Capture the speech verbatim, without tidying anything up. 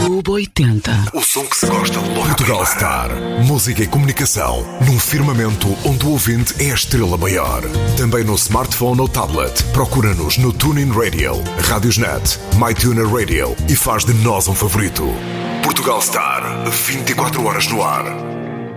Clube oitenta. O som que se gosta logo. Portugal Star. Música e comunicação num firmamento onde o ouvinte é a estrela maior. Também no smartphone ou tablet. Procura-nos no TuneIn Radio, Radiosnet, MyTuner Radio e faz de nós um favorito. Portugal Star. vinte e quatro horas no ar.